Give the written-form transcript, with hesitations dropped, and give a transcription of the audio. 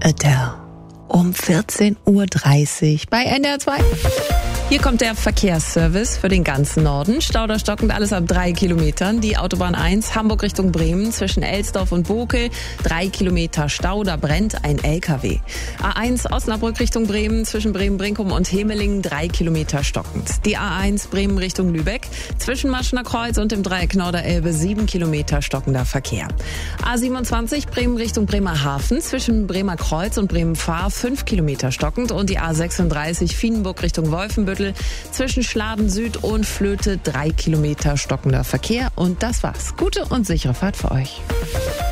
Adele um 14:30 Uhr bei NDR 2. Hier kommt der Verkehrsservice für den ganzen Norden. Stauder stockend, alles ab 3 Kilometern. Die Autobahn 1 Hamburg Richtung Bremen zwischen Elsdorf und Bokel. 3 Kilometer Stau, da brennt ein LKW. A1 Osnabrück Richtung Bremen zwischen Bremen-Brinkum und Hemelingen. 3 Kilometer stockend. Die A1 Bremen Richtung Lübeck zwischen Maschener Kreuz und dem Dreieck Norderelbe. 7 Kilometer stockender Verkehr. A27 Bremen Richtung Bremerhaven zwischen Bremer Kreuz und Bremen-Fahr. 5 Kilometer stockend. Und die A36 Vienenburg Richtung Wolfenbüttel zwischen Schladen Süd und Flöte. 3 Kilometer stockender Verkehr. Und das war's. Gute und sichere Fahrt für euch.